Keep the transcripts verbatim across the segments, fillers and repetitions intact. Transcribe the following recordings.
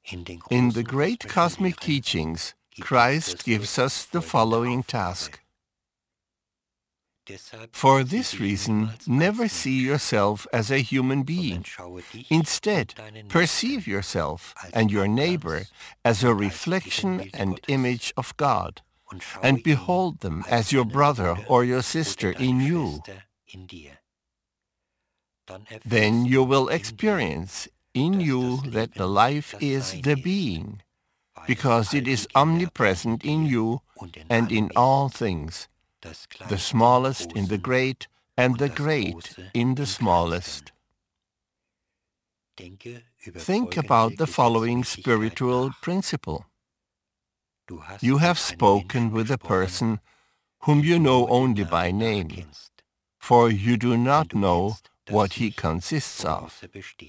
In the great cosmic teachings, Christ gives us the following task. For this reason, never see yourself as a human being. Instead, perceive yourself and your neighbor as a reflection and image of God, and behold them as your brother or your sister in you. Then you will experience in you that the life is the being, because it is omnipresent in you and in all things, the smallest in the great and the great in the smallest. Think about the following spiritual principle. You have spoken with a person whom you know only by name, for you do not know what he consists of.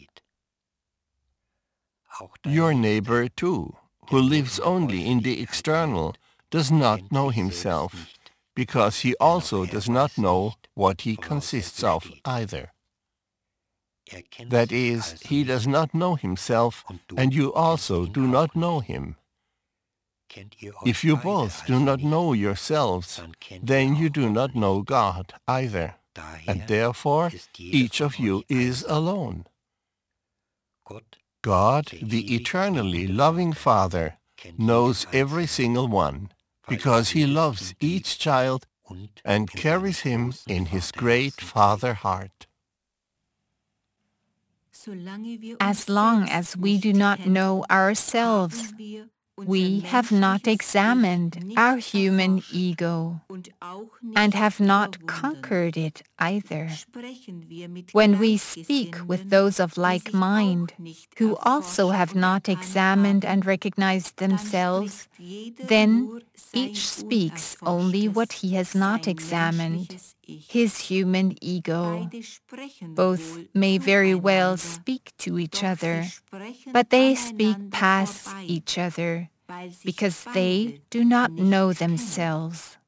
Your neighbor, too, who lives only in the external, does not know himself, because he also does not know what he consists of either. That is, he does not know himself, and you also do not know him. If you both do not know yourselves, then you do not know God either, and therefore each of you is alone. God, the eternally loving Father, knows every single one, because he loves each child and carries him in his great Father heart. As long as we do not know ourselves, we have not examined our human ego and have not conquered it either. When we speak with those of like mind, who also have not examined and recognized themselves, then each speaks only what he has not examined, his human ego. Both may very well speak to each other, but they speak past each other, because they do not know themselves.